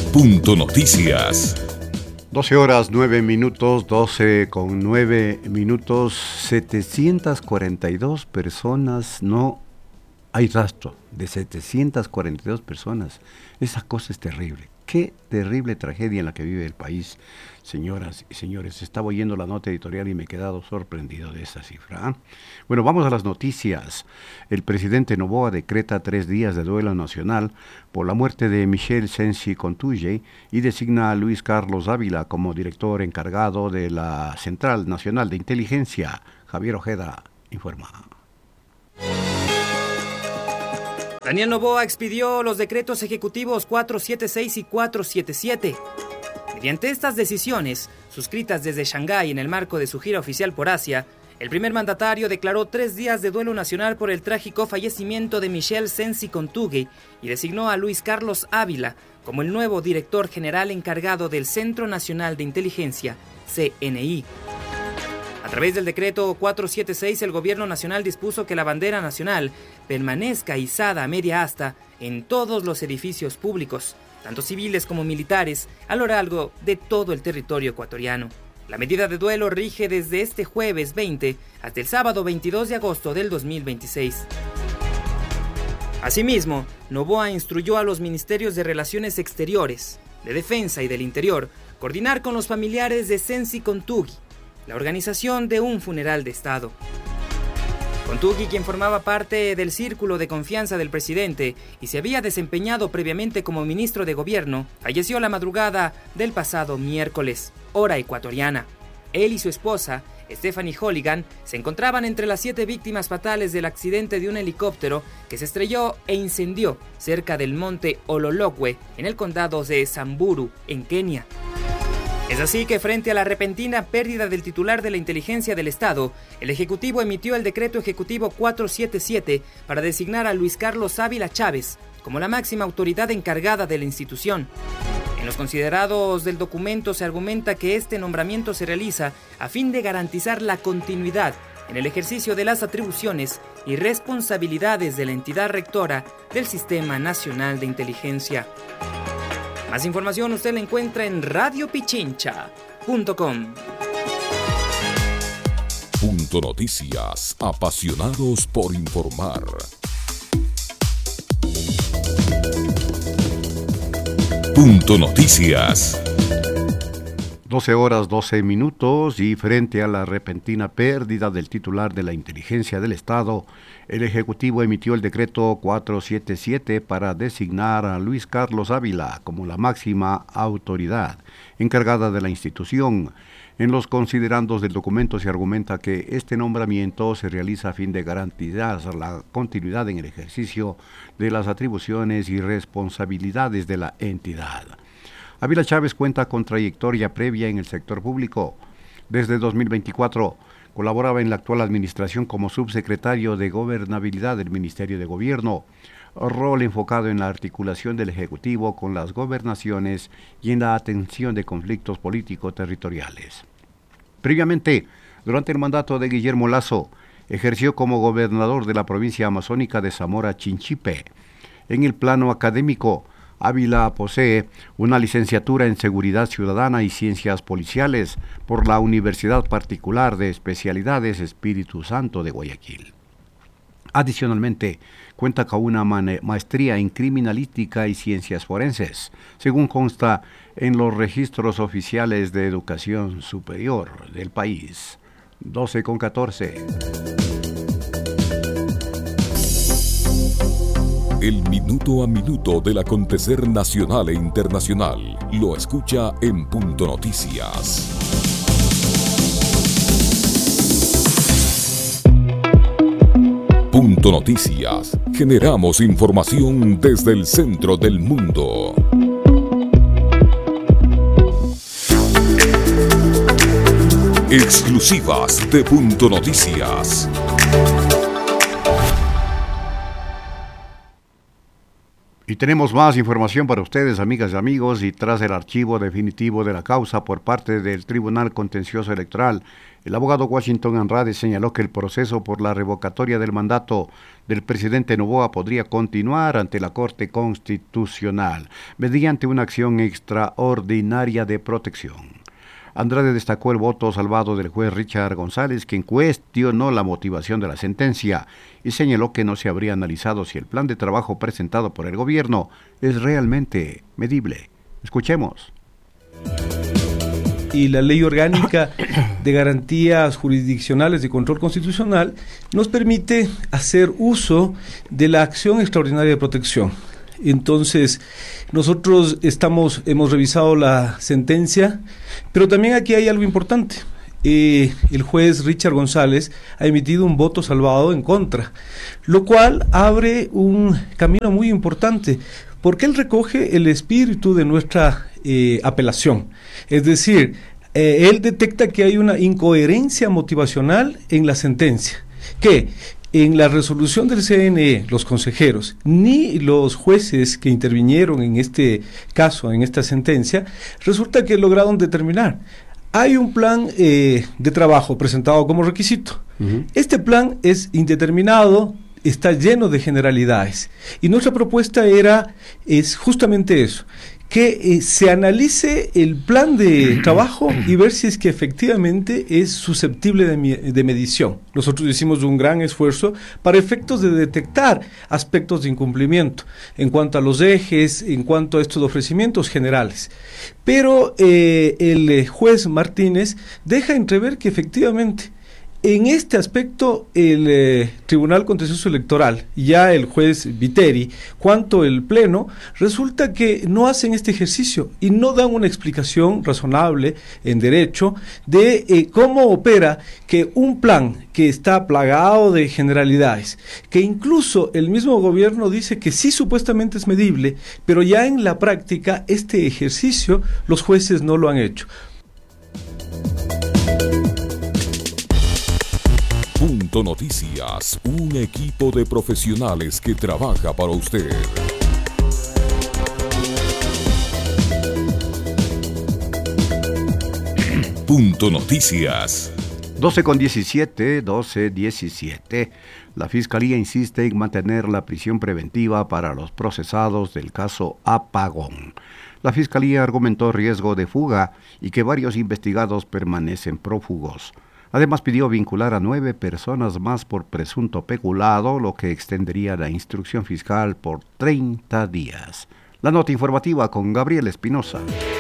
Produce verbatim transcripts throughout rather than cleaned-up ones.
Punto Noticias. doce horas nueve minutos, doce con nueve minutos, setecientas cuarenta y dos personas, no hay rastro de setecientas cuarenta y dos personas. Esa cosa es terrible. Qué terrible tragedia en la que vive el país, señoras y señores. Estaba oyendo la nota editorial y me he quedado sorprendido de esa cifra. ¿eh? Bueno, vamos a las noticias. El presidente Noboa decreta tres días de duelo nacional por la muerte de Michel Sensi Contuye y designa a Luis Carlos Ávila como director encargado de la Central Nacional de Inteligencia. Javier Ojeda informa. Daniel Noboa expidió los decretos ejecutivos cuatrocientos setenta y seis y cuatrocientos setenta y siete. Mediante estas decisiones, suscritas desde Shanghái en el marco de su gira oficial por Asia, el primer mandatario declaró tres días de duelo nacional por el trágico fallecimiento de Michel Sensi Contugue y designó a Luis Carlos Ávila como el nuevo director general encargado del Centro Nacional de Inteligencia, C N I. A través del decreto cuatrocientos setenta y seis, el gobierno nacional dispuso que la bandera nacional permanezca izada a media asta en todos los edificios públicos, tanto civiles como militares, a lo largo de todo el territorio ecuatoriano. La medida de duelo rige desde este jueves veinte hasta el sábado veintidós de agosto del dos mil veintiséis. Asimismo, Noboa instruyó a los ministerios de Relaciones Exteriores, de Defensa y del Interior coordinar con los familiares de Sensi Contugue la organización de un funeral de Estado. Contugue, quien formaba parte del círculo de confianza del presidente y se había desempeñado previamente como ministro de gobierno, falleció la madrugada del pasado miércoles, hora ecuatoriana. Él y su esposa, Stephanie Holligan, se encontraban entre las siete víctimas fatales del accidente de un helicóptero que se estrelló e incendió cerca del monte Ololokwe, en el condado de Samburu, en Kenia. Es así que frente a la repentina pérdida del titular de la inteligencia del Estado, el Ejecutivo emitió el decreto ejecutivo cuatrocientos setenta y siete para designar a Luis Carlos Ávila Chávez como la máxima autoridad encargada de la institución. En los considerados del documento se argumenta que este nombramiento se realiza a fin de garantizar la continuidad en el ejercicio de las atribuciones y responsabilidades de la entidad rectora del Sistema Nacional de Inteligencia. Más información usted la encuentra en radio pichincha punto com. Punto Noticias, apasionados por informar. Punto Noticias. doce horas doce minutos y frente a la repentina pérdida del titular de la inteligencia del Estado, el Ejecutivo emitió el decreto cuatrocientos setenta y siete para designar a Luis Carlos Ávila como la máxima autoridad encargada de la institución. En los considerandos del documento se argumenta que este nombramiento se realiza a fin de garantizar la continuidad en el ejercicio de las atribuciones y responsabilidades de la entidad. Ávila Chávez cuenta con trayectoria previa en el sector público. Desde dos mil veinticuatro colaboraba en la actual administración como subsecretario de Gobernabilidad del Ministerio de Gobierno, rol enfocado en la articulación del Ejecutivo con las gobernaciones y en la atención de conflictos político-territoriales. Previamente, durante el mandato de Guillermo Lasso, ejerció como gobernador de la provincia amazónica de Zamora Chinchipe. En el plano académico, Ávila posee una licenciatura en Seguridad Ciudadana y Ciencias Policiales por la Universidad Particular de Especialidades Espíritu Santo de Guayaquil. Adicionalmente, cuenta con una maestría en Criminalística y Ciencias Forenses, según consta en los registros oficiales de educación superior del país. doce con catorce. El minuto a minuto del acontecer nacional e internacional lo escucha en Punto Noticias. Punto Noticias. Generamos información desde el centro del mundo. Exclusivas de Punto Noticias. Y tenemos más información para ustedes, amigas y amigos, y tras el archivo definitivo de la causa por parte del Tribunal Contencioso Electoral, el abogado Washington Andrade señaló que el proceso por la revocatoria del mandato del presidente Noboa podría continuar ante la Corte Constitucional mediante una acción extraordinaria de protección. Andrade destacó el voto salvado del juez Richard González, quien cuestionó la motivación de la sentencia y señaló que no se habría analizado si el plan de trabajo presentado por el gobierno es realmente medible. Escuchemos. Y la Ley Orgánica de Garantías Jurisdiccionales de Control Constitucional nos permite hacer uso de la acción extraordinaria de protección. Entonces, nosotros estamos, hemos revisado la sentencia, pero también aquí hay algo importante. Eh, el juez Richard González ha emitido un voto salvado en contra, lo cual abre un camino muy importante, porque él recoge el espíritu de nuestra eh, apelación. Es decir, eh, él detecta que hay una incoherencia motivacional en la sentencia, que en la resolución del C N E, los consejeros, ni los jueces que intervinieron en este caso, en esta sentencia, resulta que lograron determinar. Hay un plan eh, de trabajo presentado como requisito. Uh-huh. Este plan es indeterminado, está lleno de generalidades. Y nuestra propuesta era, es justamente eso, que eh, se analice el plan de trabajo y ver si es que efectivamente es susceptible de, de medición. Nosotros hicimos un gran esfuerzo para efectos de detectar aspectos de incumplimiento en cuanto a los ejes, en cuanto a estos ofrecimientos generales. Pero eh, el juez Martínez deja entrever que efectivamente en este aspecto el eh, Tribunal Contencioso Electoral, ya el juez Viteri, cuanto el Pleno, resulta que no hacen este ejercicio y no dan una explicación razonable en derecho de eh, cómo opera que un plan que está plagado de generalidades, que incluso el mismo gobierno dice que sí supuestamente es medible, pero ya en la práctica este ejercicio los jueces no lo han hecho. Punto Noticias, un equipo de profesionales que trabaja para usted. Punto Noticias. doce con diecisiete, doce diecisiete. La Fiscalía insiste en mantener la prisión preventiva para los procesados del caso Apagón. La Fiscalía argumentó riesgo de fuga y que varios investigados permanecen prófugos. Además pidió vincular a nueve personas más por presunto peculado, lo que extendería la instrucción fiscal por treinta días. La nota informativa con Gabriel Espinosa.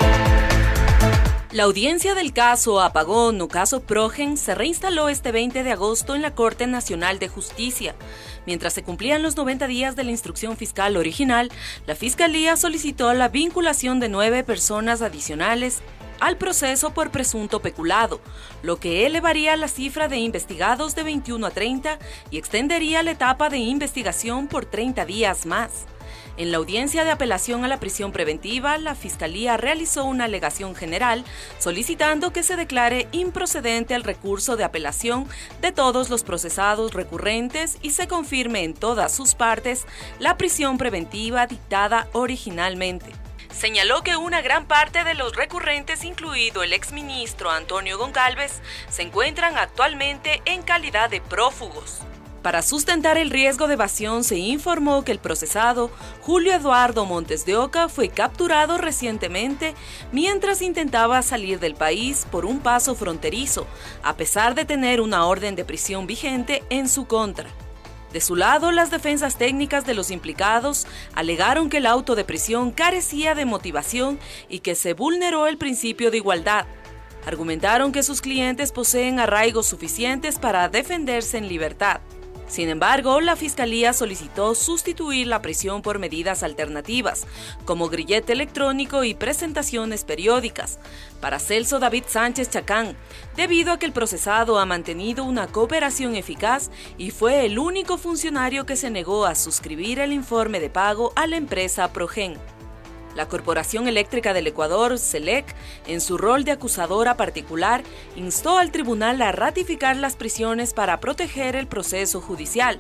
La audiencia del caso Apagón o caso Progen se reinstaló este veinte de agosto en la Corte Nacional de Justicia. Mientras se cumplían los noventa días de la instrucción fiscal original, la Fiscalía solicitó la vinculación de nueve personas adicionales al proceso por presunto peculado, lo que elevaría la cifra de investigados de veintiuno a treinta y extendería la etapa de investigación por treinta días más. En la audiencia de apelación a la prisión preventiva, la Fiscalía realizó una alegación general solicitando que se declare improcedente el recurso de apelación de todos los procesados recurrentes y se confirme en todas sus partes la prisión preventiva dictada originalmente. Señaló que una gran parte de los recurrentes, incluido el exministro Antonio Goncalves, se encuentran actualmente en calidad de prófugos. Para sustentar el riesgo de evasión, se informó que el procesado Julio Eduardo Montes de Oca fue capturado recientemente mientras intentaba salir del país por un paso fronterizo, a pesar de tener una orden de prisión vigente en su contra. De su lado, las defensas técnicas de los implicados alegaron que el auto de prisión carecía de motivación y que se vulneró el principio de igualdad. Argumentaron que sus clientes poseen arraigos suficientes para defenderse en libertad. Sin embargo, la Fiscalía solicitó sustituir la prisión por medidas alternativas, como grillete electrónico y presentaciones periódicas, para Celso David Sánchez Chacán, debido a que el procesado ha mantenido una cooperación eficaz y fue el único funcionario que se negó a suscribir el informe de pago a la empresa Progen. La Corporación Eléctrica del Ecuador, CELEC, en su rol de acusadora particular, instó al tribunal a ratificar las prisiones para proteger el proceso judicial.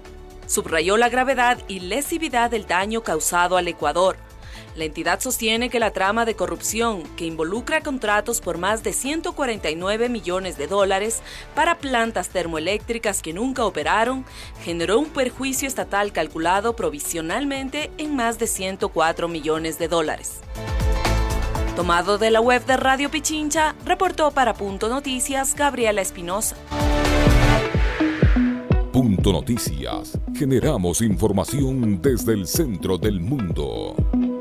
Subrayó la gravedad y lesividad del daño causado al Ecuador. La entidad sostiene que la trama de corrupción, que involucra contratos por más de ciento cuarenta y nueve millones de dólares para plantas termoeléctricas que nunca operaron, generó un perjuicio estatal calculado provisionalmente en más de ciento cuatro millones de dólares. Tomado de la web de Radio Pichincha, reportó para Punto Noticias Gabriela Espinosa. Punto Noticias. Generamos información desde el centro del mundo.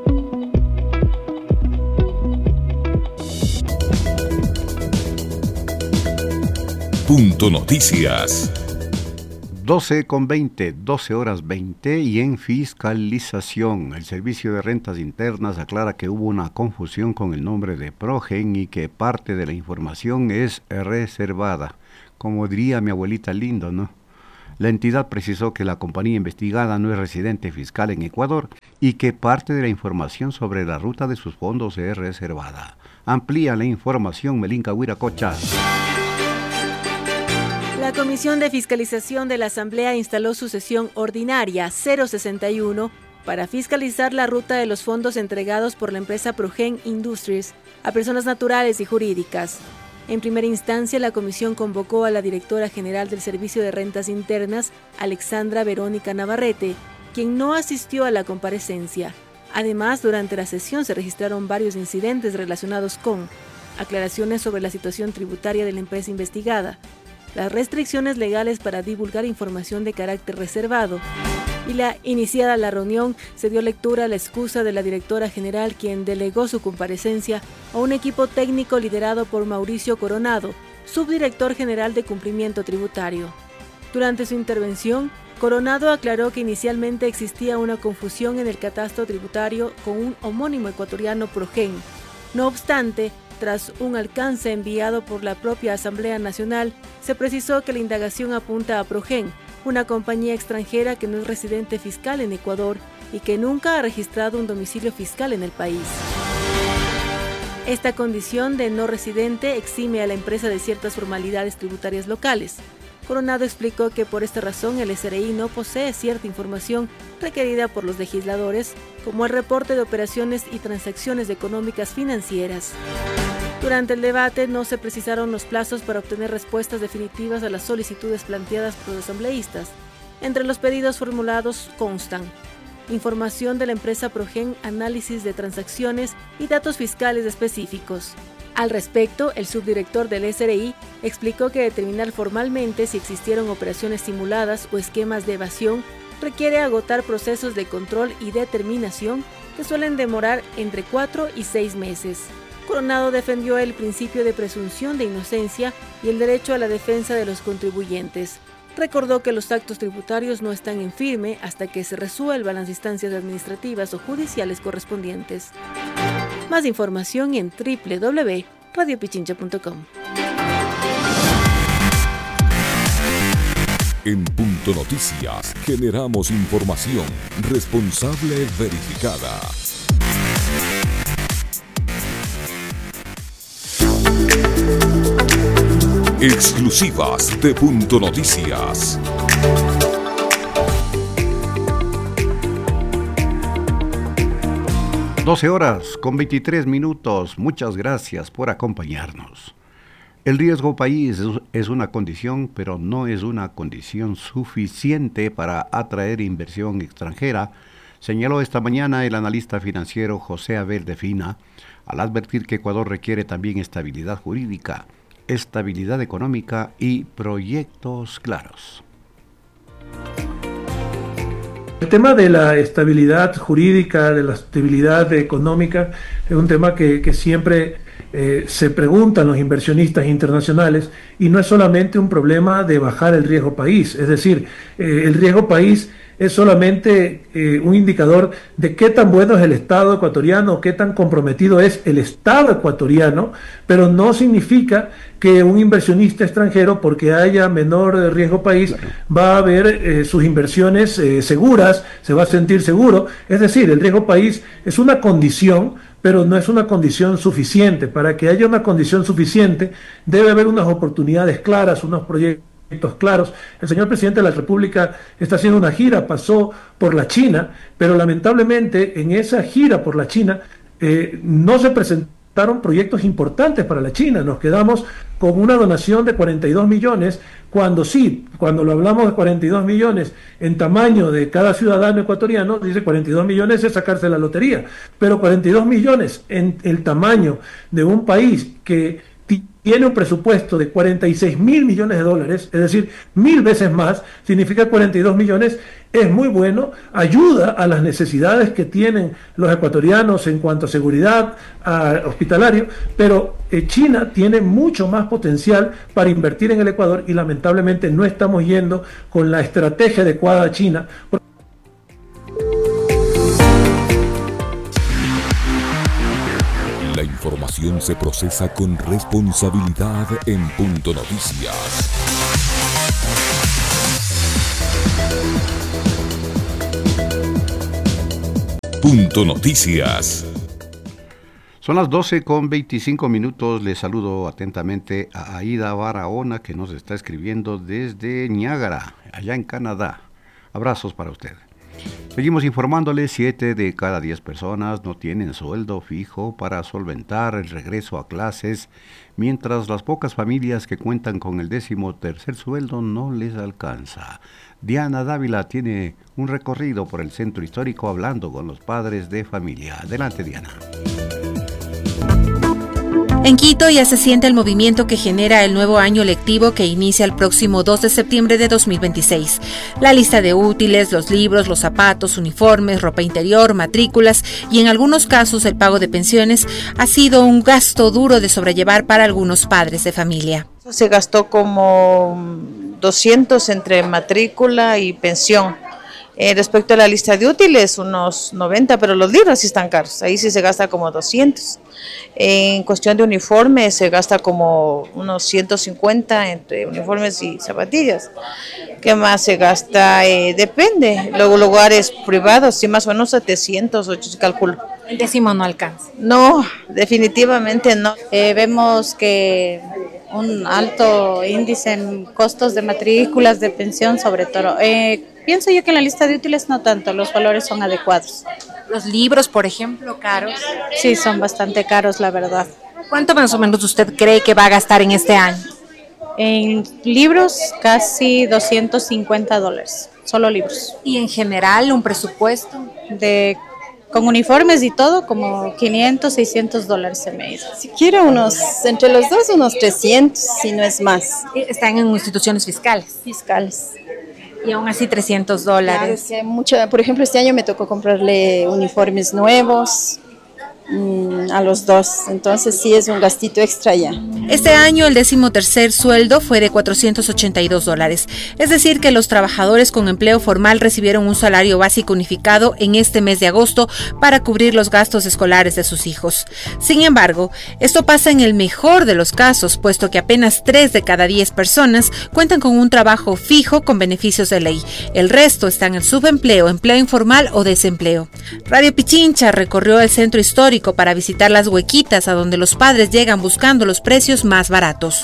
Punto Noticias. doce con veinte, doce horas veinte, y en fiscalización, el Servicio de Rentas Internas aclara que hubo una confusión con el nombre de Progen y que parte de la información es reservada. Como diría mi abuelita lindo, ¿no? La entidad precisó que la compañía investigada no es residente fiscal en Ecuador y que parte de la información sobre la ruta de sus fondos es reservada. Amplía la información Melinka Huiracocha. La Comisión de Fiscalización de la Asamblea instaló su sesión ordinaria cero sesenta y uno para fiscalizar la ruta de los fondos entregados por la empresa Progen Industries a personas naturales y jurídicas. En primera instancia, la comisión convocó a la directora general del Servicio de Rentas Internas, Alexandra Verónica Navarrete, quien no asistió a la comparecencia. Además, durante la sesión se registraron varios incidentes relacionados con aclaraciones sobre la situación tributaria de la empresa investigada, las restricciones legales para divulgar información de carácter reservado, y la iniciada la reunión se dio lectura a la excusa de la directora general, quien delegó su comparecencia a un equipo técnico liderado por Mauricio Coronado, subdirector general de cumplimiento tributario. Durante su intervención, Coronado aclaró que inicialmente existía una confusión en el catastro tributario con un homónimo ecuatoriano Progen. No obstante, tras un alcance enviado por la propia Asamblea Nacional, se precisó que la indagación apunta a Progen, una compañía extranjera que no es residente fiscal en Ecuador y que nunca ha registrado un domicilio fiscal en el país. Esta condición de no residente exime a la empresa de ciertas formalidades tributarias locales. Coronado explicó que por esta razón el S R I no posee cierta información requerida por los legisladores, como el reporte de operaciones y transacciones económicas financieras. Durante el debate no se precisaron los plazos para obtener respuestas definitivas a las solicitudes planteadas por los asambleístas. Entre los pedidos formulados constan información de la empresa Progen, análisis de transacciones y datos fiscales específicos. Al respecto, el subdirector del S R I explicó que determinar formalmente si existieron operaciones simuladas o esquemas de evasión requiere agotar procesos de control y determinación que suelen demorar entre cuatro y seis meses. Coronado defendió el principio de presunción de inocencia y el derecho a la defensa de los contribuyentes. Recordó que los actos tributarios no están en firme hasta que se resuelvan las instancias administrativas o judiciales correspondientes. Más información en doble u doble u doble u punto radio pichincha punto com. En Punto Noticias generamos información responsable verificada. Exclusivas de Punto Noticias. doce horas con veintitrés minutos. Muchas gracias por acompañarnos. El riesgo país es una condición, pero no es una condición suficiente para atraer inversión extranjera, señaló esta mañana el analista financiero José Abel de Fina, al advertir que Ecuador requiere también estabilidad jurídica, estabilidad económica y proyectos claros. El tema de la estabilidad jurídica, de la estabilidad económica, es un tema que, que siempre eh, se preguntan los inversionistas internacionales, y no es solamente un problema de bajar el riesgo país, es decir, eh, el riesgo país es solamente eh, un indicador de qué tan bueno es el Estado ecuatoriano, qué tan comprometido es el Estado ecuatoriano, pero no significa que un inversionista extranjero, porque haya menor riesgo país, va a ver eh, sus inversiones eh, seguras, se va a sentir seguro. Es decir, el riesgo país es una condición, pero no es una condición suficiente. Para que haya una condición suficiente, debe haber unas oportunidades claras, unos proyectos claros. El señor presidente de la República está haciendo una gira, pasó por la China, pero lamentablemente en esa gira por la China eh, no se presentaron proyectos importantes para la China. Nos quedamos con una donación de cuarenta y dos millones, cuando sí, cuando lo hablamos de cuarenta y dos millones en tamaño de cada ciudadano ecuatoriano, dice cuarenta y dos millones es sacarse la lotería, pero cuarenta y dos millones en el tamaño de un país que tiene un presupuesto de cuarenta y seis mil millones de dólares, es decir, mil veces más, significa cuarenta y dos millones, es muy bueno, ayuda a las necesidades que tienen los ecuatorianos en cuanto a seguridad a hospitalario, pero eh, China tiene mucho más potencial para invertir en el Ecuador y lamentablemente no estamos yendo con la estrategia adecuada a China. La información se procesa con responsabilidad en Punto Noticias. Punto Noticias. Son las doce con veinticinco minutos. Les saludo atentamente a Aida Barahona, que nos está escribiendo desde Niágara, allá en Canadá. Abrazos para usted. Seguimos informándole, siete de cada diez personas no tienen sueldo fijo para solventar el regreso a clases, mientras las pocas familias que cuentan con el décimo tercer sueldo no les alcanza. Diana Dávila tiene un recorrido por el centro histórico hablando con los padres de familia. Adelante, Diana. En Quito ya se siente el movimiento que genera el nuevo año lectivo que inicia el próximo dos de septiembre de dos mil veintiséis. La lista de útiles, los libros, los zapatos, uniformes, ropa interior, matrículas y en algunos casos el pago de pensiones ha sido un gasto duro de sobrellevar para algunos padres de familia. Se gastó como doscientos entre matrícula y pensión. Eh, respecto a la lista de útiles, unos noventa, pero los libros sí están caros, ahí sí se gasta como doscientos. En cuestión de uniformes se gasta como unos ciento cincuenta entre uniformes y zapatillas. ¿Qué más se gasta? Eh, depende, luego lugares privados, sí, más o menos setecientos, ocho calculo. El décimo no alcanza. No, definitivamente no. Eh, vemos que un alto índice en costos de matrículas, de pensión sobre todo. Eh, pienso yo que en la lista de útiles no tanto, los valores son adecuados. Los libros, por ejemplo, caros. Sí, son bastante caros, la verdad. ¿Cuánto más o menos usted cree que va a gastar en este año? En libros, casi doscientos cincuenta dólares, solo libros. ¿Y en general un presupuesto? De con uniformes y todo, como quinientos, seiscientos dólares el mes. Siquiera unos, entre los dos, unos trescientos, si no es más. ¿Están en instituciones fiscales? Fiscales. Y aún así trescientos dólares. Claro, es que hay mucha, por ejemplo, este año me tocó comprarle uniformes nuevos mmm, a los dos, entonces sí es un gastito extra ya. Este año el décimo tercer sueldo fue de cuatrocientos ochenta y dos dólares, es decir que los trabajadores con empleo formal recibieron un salario básico unificado en este mes de agosto para cubrir los gastos escolares de sus hijos. Sin embargo, esto pasa en el mejor de los casos, puesto que apenas tres de cada diez personas cuentan con un trabajo fijo con beneficios de ley. El resto está en el subempleo, empleo informal o desempleo. Radio Pichincha recorrió el centro histórico para visitar las huequitas a donde los padres llegan buscando los precios más baratos.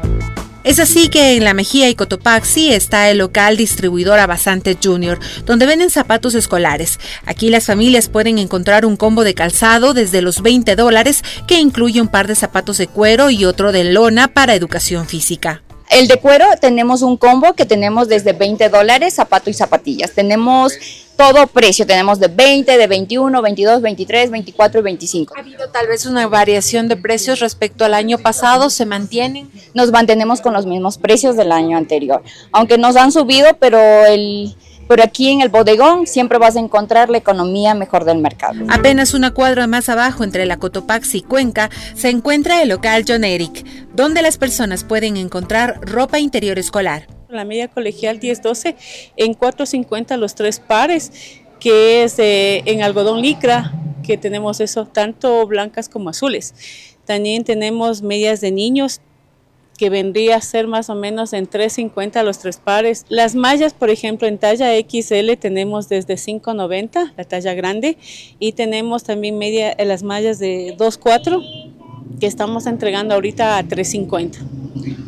Es así que en La Mejía y Cotopaxi está el local distribuidor Abasante Junior, donde venden zapatos escolares. Aquí las familias pueden encontrar un combo de calzado desde los veinte dólares que incluye un par de zapatos de cuero y otro de lona para educación física. El de cuero tenemos un combo que tenemos desde veinte dólares, zapato y zapatillas. Tenemos todo precio, tenemos de veinte, de veintiuno, veintidós, veintitrés, veinticuatro y veinticinco. ¿Ha habido tal vez una variación de precios respecto al año pasado? ¿Se mantienen? Nos mantenemos con los mismos precios del año anterior, aunque nos han subido, pero el... Pero aquí en el bodegón siempre vas a encontrar la economía mejor del mercado. Apenas una cuadra más abajo, entre la Cotopaxi y Cuenca, se encuentra el local John Eric, donde las personas pueden encontrar ropa interior escolar. La media colegial diez doce en cuatro cincuenta los tres pares, que es eh, en algodón licra, que tenemos eso, tanto blancas como azules. También tenemos medias de niños, que vendría a ser más o menos en tres cincuenta los tres pares. Las mallas, por ejemplo, en talla equis ele tenemos desde cinco noventa, la talla grande, y tenemos también media, las mallas de dos cuatro, que estamos entregando ahorita a tres cincuenta.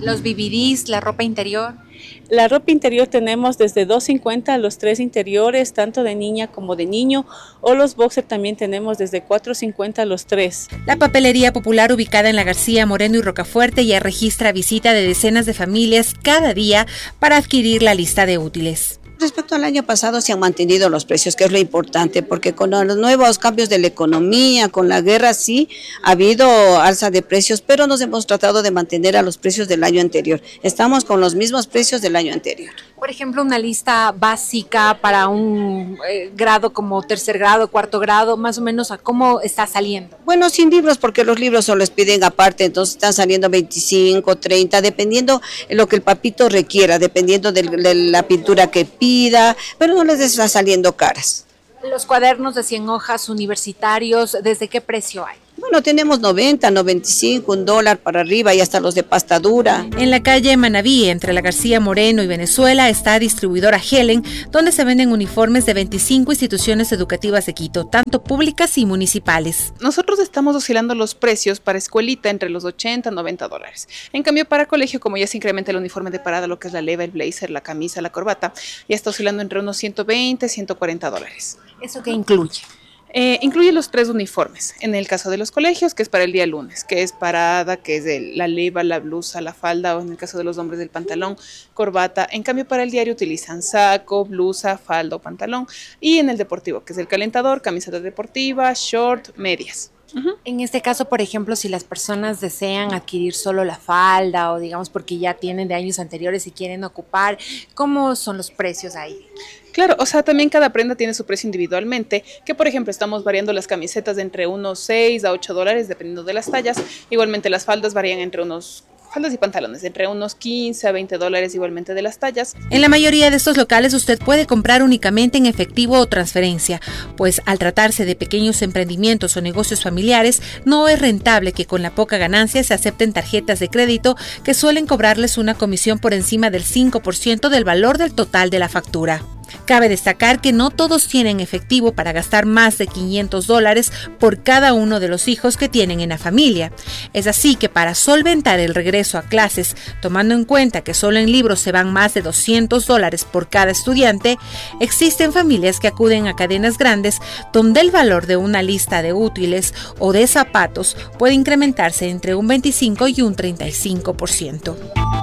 ¿Los B B Ds, la ropa interior? La ropa interior tenemos desde dos cincuenta a los tres interiores, tanto de niña como de niño, o los boxers también tenemos desde cuatro cincuenta a los tres. La papelería popular ubicada en la García Moreno y Rocafuerte ya registra visita de decenas de familias cada día para adquirir la lista de útiles. Respecto al año pasado se han mantenido los precios, que es lo importante, porque con los nuevos cambios de la economía, con la guerra sí ha habido alza de precios, pero nos hemos tratado de mantener a los precios del año anterior. Estamos con los mismos precios del año anterior. Por ejemplo, una lista básica para un eh, grado como tercer grado, cuarto grado, más o menos, ¿a cómo está saliendo? Bueno, sin libros, porque los libros solo les piden aparte, entonces están saliendo veinticinco, treinta, dependiendo de lo que el papito requiera, dependiendo de, de la pintura que pida, pero no les está saliendo caras. Los cuadernos de cien hojas universitarios, ¿desde qué precio hay? Bueno, tenemos noventa, noventa y cinco, un dólar para arriba y hasta los de pasta dura. En la calle Manabí, entre la García Moreno y Venezuela, está distribuidora Helen, donde se venden uniformes de veinticinco instituciones educativas de Quito, tanto públicas y municipales. Nosotros estamos oscilando los precios para escuelita entre los ochenta, noventa dólares. En cambio, para colegio, como ya se incrementa el uniforme de parada, lo que es la leva, el blazer, la camisa, la corbata, ya está oscilando entre unos ciento veinte, ciento cuarenta dólares. ¿Eso qué incluye? Eh, incluye los tres uniformes, en el caso de los colegios, que es para el día lunes, que es parada, que es el, la leva, la blusa, la falda, o en el caso de los hombres del pantalón, corbata. En cambio, para el diario utilizan saco, blusa, falda o pantalón, y en el deportivo, que es el calentador, camiseta deportiva, short, medias. Uh-huh. En este caso, por ejemplo, si las personas desean adquirir solo la falda o digamos porque ya tienen de años anteriores y quieren ocupar, ¿cómo son los precios ahí? Claro, o sea, también cada prenda tiene su precio individualmente, que por ejemplo estamos variando las camisetas de entre unos seis a ocho dólares dependiendo de las tallas. Igualmente las faldas varían entre unos, faldas y pantalones, entre unos quince a veinte dólares igualmente de las tallas. En la mayoría de estos locales usted puede comprar únicamente en efectivo o transferencia, pues al tratarse de pequeños emprendimientos o negocios familiares, no es rentable que con la poca ganancia se acepten tarjetas de crédito que suelen cobrarles una comisión por encima del cinco por ciento del valor del total de la factura. Cabe destacar que no todos tienen efectivo para gastar más de quinientos dólares por cada uno de los hijos que tienen en la familia. Es así que para solventar el regreso a clases, tomando en cuenta que solo en libros se van más de doscientos dólares por cada estudiante, existen familias que acuden a cadenas grandes donde el valor de una lista de útiles o de zapatos puede incrementarse entre un veinticinco y un treinta y cinco por ciento.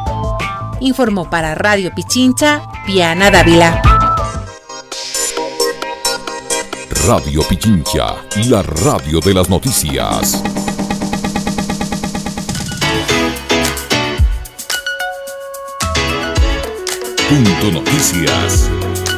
Informó para Radio Pichincha, Viana Dávila. Radio Pichincha, la radio de las noticias. Punto Noticias.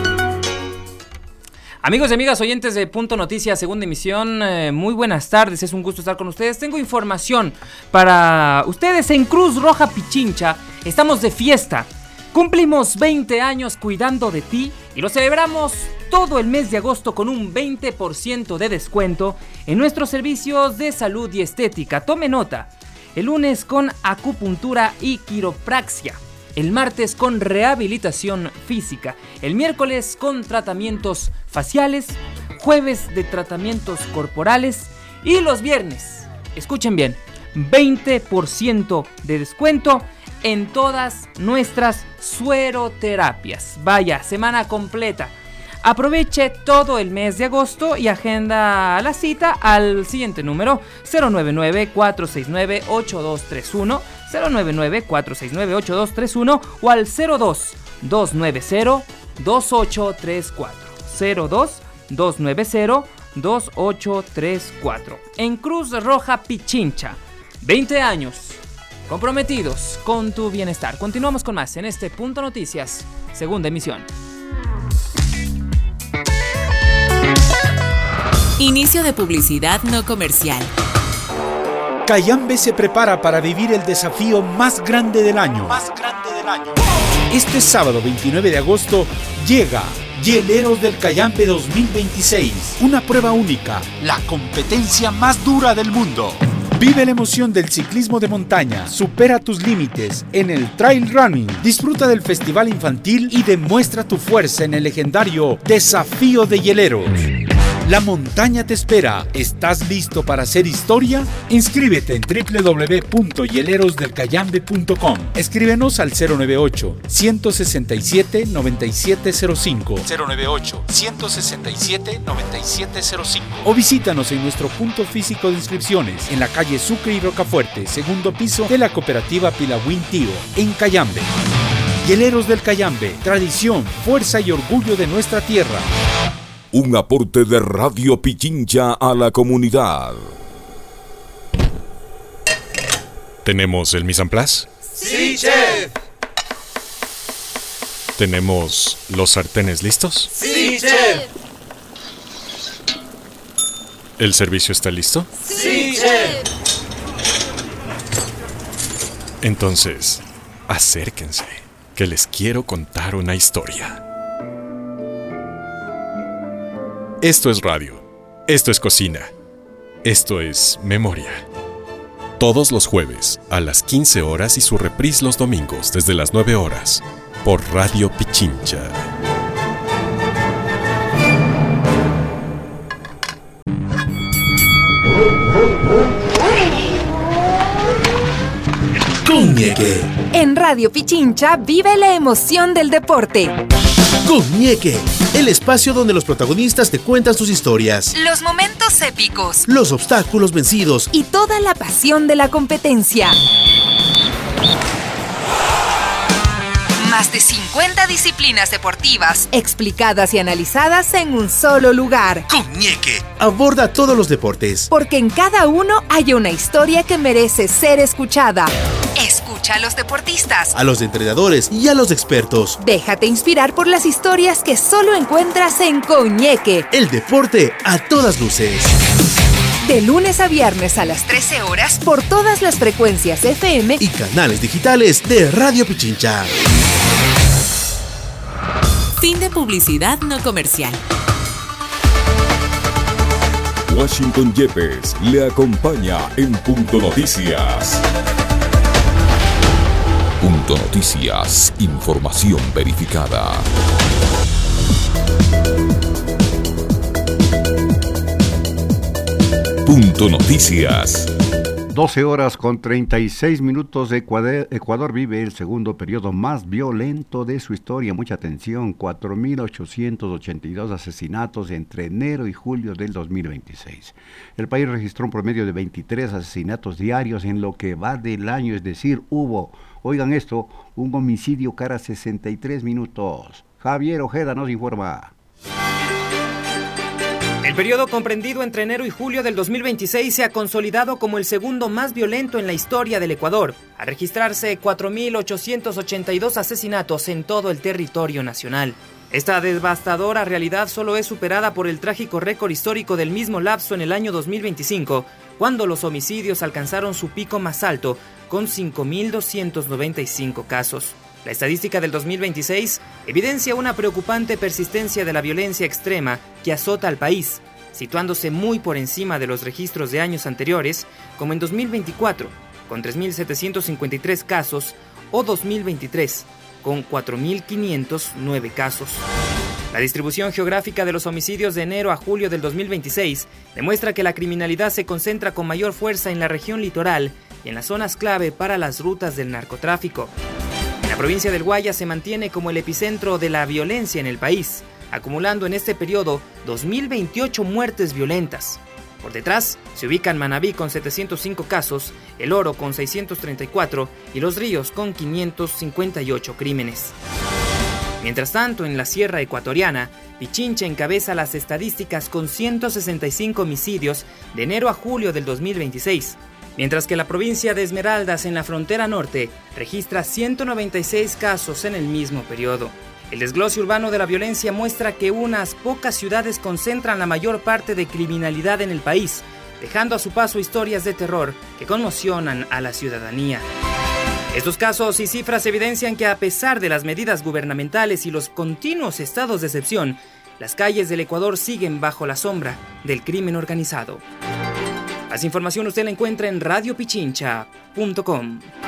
Amigos y amigas oyentes de Punto Noticias, segunda emisión, eh, muy buenas tardes, es un gusto estar con ustedes. Tengo información para ustedes en Cruz Roja Pichincha, estamos de fiesta. Cumplimos veinte años cuidando de ti y lo celebramos todo el mes de agosto con un veinte por ciento de descuento en nuestros servicios de salud y estética. Tome nota, el lunes con acupuntura y quiropraxia, el martes con rehabilitación física, el miércoles con tratamientos faciales, jueves de tratamientos corporales y los viernes, escuchen bien, veinte por ciento de descuento en todas nuestras sueroterapias. Vaya, semana completa. Aproveche todo el mes de agosto y agenda la cita al siguiente número cero nueve nueve, cuatro seis nueve, ocho dos tres uno, cero nueve nueve, cuatro seis nueve, ocho dos tres uno o al cero dos, dos nueve cero, dos ocho tres cuatro, cero dos, dos nueve cero, dos ocho tres cuatro. En Cruz Roja Pichincha, veinte años comprometidos con tu bienestar. Continuamos con más en este Punto Noticias, segunda emisión. Inicio de publicidad no comercial. Cayambe se prepara para vivir el desafío más grande del año. Más grande del año. Este sábado veintinueve de agosto llega Hieleros del Cayambe dos mil veintiséis. Una prueba única, la competencia más dura del mundo. Vive la emoción del ciclismo de montaña, supera tus límites en el trail running, disfruta del festival infantil y demuestra tu fuerza en el legendario Desafío de Hieleros. La montaña te espera. ¿Estás listo para hacer historia? Inscríbete en doble u doble u doble u punto hieleros del cayambe punto com. Escríbenos al cero nueve ocho, uno seis siete, nueve siete cero cinco, cero nueve ocho, uno seis siete, nueve siete cero cinco o visítanos en nuestro punto físico de inscripciones en la calle Sucre y Rocafuerte, segundo piso de la cooperativa Pilagüín Tío, en Cayambe. Hieleros del Cayambe, tradición, fuerza y orgullo de nuestra tierra. Un aporte de Radio Pichincha a la comunidad. ¿Tenemos el mise en place? ¡Sí, chef! ¿Tenemos los sartenes listos? ¡Sí, chef! ¿El servicio está listo? ¡Sí, chef! Entonces, acérquense, que les quiero contar una historia. Esto es radio, esto es cocina, esto es memoria. Todos los jueves a las quince horas y su reprise los domingos desde las nueve horas por Radio Pichincha. Coñeque. En Radio Pichincha vive la emoción del deporte. Coñeque, el espacio donde los protagonistas te cuentan sus historias, Los momentos épicos los obstáculos vencidos y toda la pasión de la competencia. Más de cincuenta disciplinas deportivas explicadas y analizadas en un solo lugar. Coñeque aborda todos los deportes, Porque en cada uno hay una historia que merece ser escuchada. Escucha a los deportistas. a los entrenadores y a los expertos. Déjate inspirar por las historias que solo encuentras en Coñeque. El deporte a todas luces. De lunes a viernes a las trece horas por todas las frecuencias F M y canales digitales de Radio Pichincha. Fin de publicidad no comercial. Washington Yepes le acompaña en Punto Noticias. Punto Noticias, información verificada. Punto Noticias. doce horas con treinta y seis minutos. Ecuador, Ecuador vive el segundo periodo más violento de su historia. Mucha atención, cuatro mil ochocientos ochenta y dos asesinatos entre enero y julio del dos mil veintiséis. El país registró un promedio de veintitrés asesinatos diarios en lo que va del año, es decir, hubo, oigan esto, un homicidio cada sesenta y tres minutos. Javier Ojeda nos informa. El periodo comprendido entre enero y julio del dos mil veintiséis se ha consolidado como el segundo más violento en la historia del Ecuador, al registrarse cuatro mil ochocientos ochenta y dos asesinatos en todo el territorio nacional. Esta devastadora realidad solo es superada por el trágico récord histórico del mismo lapso en el año dos mil veinticinco, cuando los homicidios alcanzaron su pico más alto, con cinco mil doscientos noventa y cinco casos. La estadística del dos mil veintiséis evidencia una preocupante persistencia de la violencia extrema que azota al país, situándose muy por encima de los registros de años anteriores, como en dos mil veinticuatro, con tres mil setecientos cincuenta y tres casos, o dos mil veintitrés, con cuatro mil quinientos nueve casos. La distribución geográfica de los homicidios de enero a julio del dos mil veintiséis demuestra que la criminalidad se concentra con mayor fuerza en la región litoral y en las zonas clave para las rutas del narcotráfico. La provincia del Guayas se mantiene como el epicentro de la violencia en el país, acumulando en este periodo dos mil veintiocho muertes violentas. Por detrás se ubican Manabí con setecientos cinco casos, El Oro con seiscientos treinta y cuatro y Los Ríos con quinientos cincuenta y ocho crímenes. Mientras tanto, en la Sierra Ecuatoriana, Pichincha encabeza las estadísticas con ciento sesenta y cinco homicidios de enero a julio del dos mil veintiséis. Mientras que la provincia de Esmeraldas en la frontera norte registra ciento noventa y seis casos en el mismo periodo. El desglose urbano de la violencia muestra que unas pocas ciudades concentran la mayor parte de criminalidad en el país, dejando a su paso historias de terror que conmocionan a la ciudadanía. Estos casos y cifras evidencian que a pesar de las medidas gubernamentales y los continuos estados de excepción, las calles del Ecuador siguen bajo la sombra del crimen organizado. Más información usted la encuentra en radio pichincha punto com.